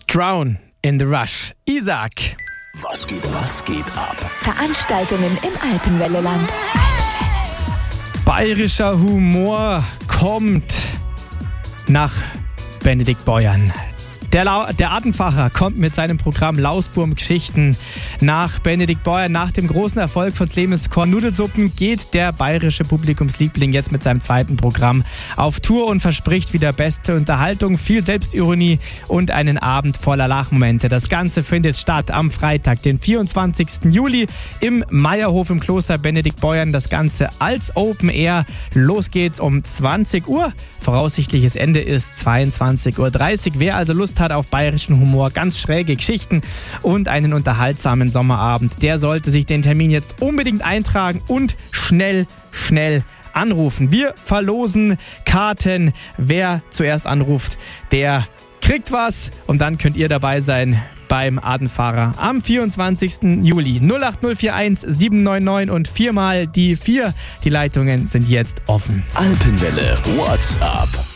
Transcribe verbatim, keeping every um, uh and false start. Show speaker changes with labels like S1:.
S1: Drown in the Rush. Isaac.
S2: Was geht, was geht ab?
S3: Veranstaltungen im Alpenwelleland.
S1: Bayerischer Humor kommt nach Benedikt Beuern. Der, La- der Adenfacher kommt mit seinem Programm Lausburm-Geschichten nach Benedikt Beuern. Nach dem großen Erfolg von Clemens Korn Nudelsuppen geht der bayerische Publikumsliebling jetzt mit seinem zweiten Programm auf Tour und verspricht wieder beste Unterhaltung, viel Selbstironie und einen Abend voller Lachmomente. Das Ganze findet statt am Freitag, den vierundzwanzigsten Juli im Meierhof im Kloster Benedikt Beuern. Das Ganze als Open Air. Los geht's um zwanzig Uhr. Voraussichtliches Ende ist zweiundzwanzig Uhr dreißig. Wer also Lust hat auf bayerischen Humor, ganz schräge Geschichten und einen unterhaltsamen Sommerabend, der sollte sich den Termin jetzt unbedingt eintragen und schnell, schnell anrufen. Wir verlosen Karten. Wer zuerst anruft, der kriegt was und dann könnt ihr dabei sein beim Adenfahrer am vierundzwanzigsten Juli. null acht null vier eins sieben neun neun und viermal die vier. Die Leitungen sind jetzt offen.
S2: Alpenwelle WhatsApp.